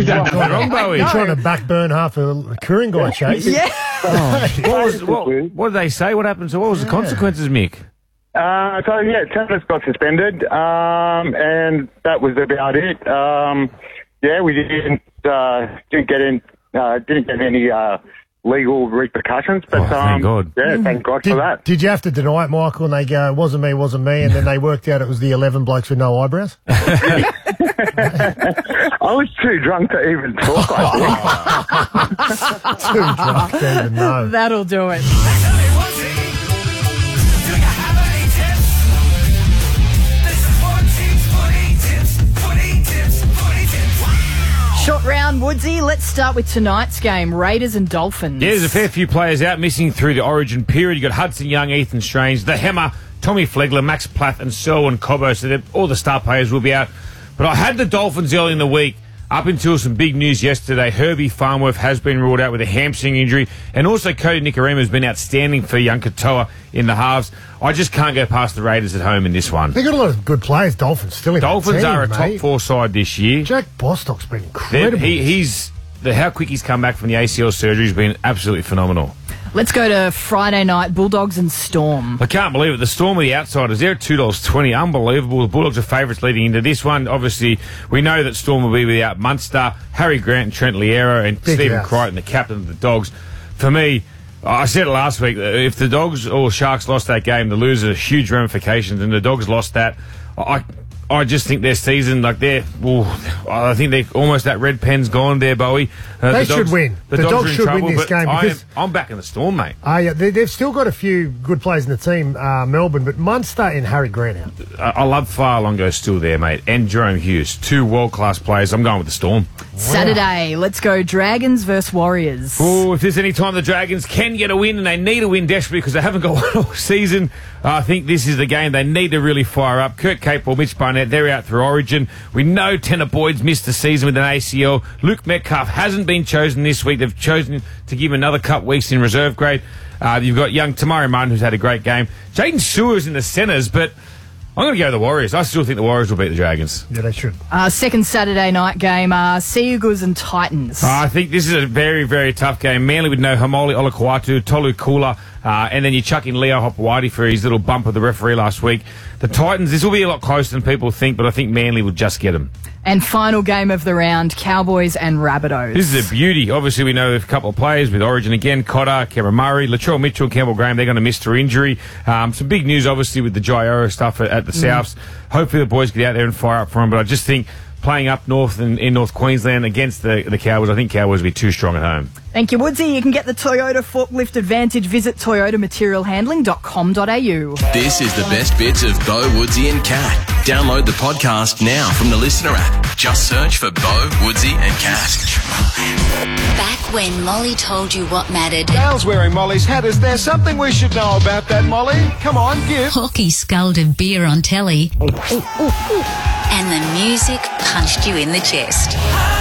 You've done nothing wrong, Bowie. You're trying to backburn half a Kooringai chase. Yeah. What did they say? What happened? So what was the consequences, Mick? Tennis got suspended, and that was about it. We didn't get any legal repercussions, but thank God. Thank God for that. Did you have to deny it, Michael? And they go, "It wasn't me, and then they worked out it was the 11 blokes with no eyebrows? I was too drunk to even talk. Too drunk to even know. That'll do it. Short round, Woodsy. Let's start with tonight's game, Raiders and Dolphins. Yeah, there's a fair few players out missing through the origin period. You've got Hudson Young, Ethan Strange, the Hammer, Tommy Flegler, Max Plath and Selwyn Cobbo, so all the star players will be out. But I had the Dolphins early in the week, up until some big news yesterday. Herbie Farnworth has been ruled out with a hamstring injury, and also Cody Nikorima has been outstanding for young Katoa in the halves. I just can't go past the Raiders at home in this one. They've got a lot of good players, Dolphins, still in Dolphins the team, are a mate. top 4 side this year. Jack Bostock's been incredible. How quick he's come back from the ACL surgery has been absolutely phenomenal. Let's go to Friday night, Bulldogs and Storm. I can't believe it. The Storm are the outsiders. They're at $2.20. Unbelievable. The Bulldogs are favourites leading into this one. Obviously, we know that Storm will be without Munster, Harry Grant and Trent Liero and Stephen Crichton, the captain of the Dogs. For me, I said it last week, if the Dogs or Sharks lost that game, the losers huge ramifications, and the Dogs lost that. I just think their season, I think they're almost that red pen's gone there, Bowie. They should win. The Dogs should win this game. I'm backing the Storm, mate. They've still got a few good players in the team, Melbourne, but Munster and Harry Grant out. I love Fa'alongo still there, mate, and Jerome Hughes. 2 world-class players. I'm going with the Storm. Saturday, let's go Dragons versus Warriors. Oh, if there's any time the Dragons can get a win, and they need a win desperately because they haven't got one all season, I think this is the game they need to really fire up. Kurt Capewell, Mitch Barnett, they're out through Origin. We know Tanner Boyd's missed the season with an ACL. Luke Metcalf hasn't been chosen this week. They've chosen to give him another couple weeks in reserve grade. You've got young Tamari Martin, who's had a great game. Jaden Sewer's in the centres, but I'm going to go with the Warriors. I still think the Warriors will beat the Dragons. Yeah, they should. Second Saturday night game, Sea Eagles and Titans. I think this is a very, very tough game. Manly with no Hamoli Olakwatu, Tolu Kula, and then you chuck in Leo Hopewadi for his little bump of the referee last week. The Titans, this will be a lot closer than people think, but I think Manly will just get them. And final game of the round, Cowboys and Rabbitohs. This is a beauty. Obviously, we know a couple of players with Origin again. Cotter, Cameron Murray, Latrell Mitchell, Campbell Graham, they're going to miss through injury. Some big news, obviously, with the Jairo stuff at the Souths. Hopefully the boys get out there and fire up for them, but I just think playing up north in North Queensland against the Cowboys, I think Cowboys will be too strong at home. Thank you, Woodsy. You can get the Toyota Forklift Advantage. Visit toyotamaterialhandling.com.au. This is the best bits of Bo, Woodsy and Cat. Download the podcast now from the Listener app. Just search for Bo, Woodsy and Cat. Back when Molly told you what mattered. Dale's wearing Molly's hat. Is there something we should know about that, Molly? Come on, give. Hawkey sculled a beer on telly. And the music punched you in the chest.